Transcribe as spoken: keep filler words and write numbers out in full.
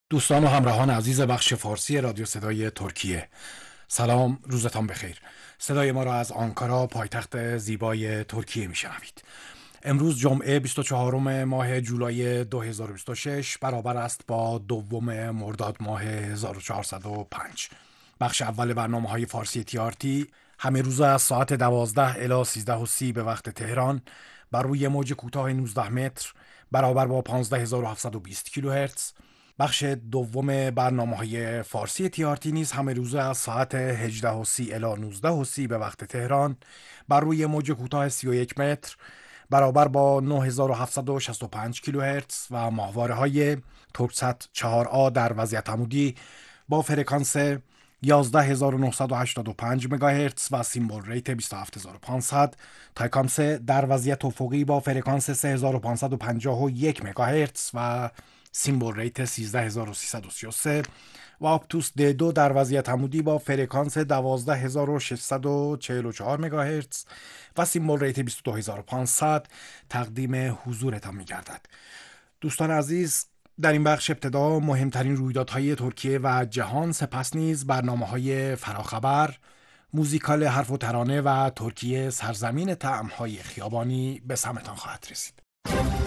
دوستان و همراهان عزیز بخش فارسی رادیو صدای ترکیه، سلام، روزتان بخیر. صدای ما را از آنکارا، پایتخت زیبای ترکیه میشنوید. امروز جمعه بیست و چهارم ماه جولای دو هزار و بیست و شش برابر است با دوم مرداد ماه هزار و چهارصد و پنج. بخش اول برنامه های فارسی تیارتی همه روز از ساعت دوازده الی سیزده و سی به وقت تهران بر روی موج کوتاه نوزده متر برابر با پانزده هزار و هفتصد و بیست کیلوهرتز. بخش دوم برنامه های فارسی تیارتی نیز همه روزه از ساعت هجده و سی الی نوزده و سی به وقت تهران بر روی موج کوتاه سی و یک متر برابر با نه هزار و هفتصد و شصت و پنج کیلوهرتز و ماهواره های ترکست چهار آ در وضعیت عمودی با فرکانس یازده هزار و نهصد و هشتاد و پنج مگاهرتز و سیمبل ریت بیست و هفت هزار و پانصد، تایکامس در وضعیت افقی با فرکانس سه هزار و پانصد و پنجاه و یک مگاهرتز و سیمبل ریت سیزده هزار و سیصد و سی و سه و آپتوس د دو در وضعیت عمودی با فرکانس دوازده هزار و ششصد و چهل و چهار مگاهرتز و سیمبل ریت بیست و دو هزار و پانصد تقدیم حضورتان می‌گردد. دوستان عزیز، در این بخش ابتدا مهمترین رویدادهای ترکیه و جهان، سپس نیز برنامه‌های فراخبر، موزیکال حرف و ترانه و ترکیه سرزمین طعم‌های خیابانی به سمتان خواهد رسید.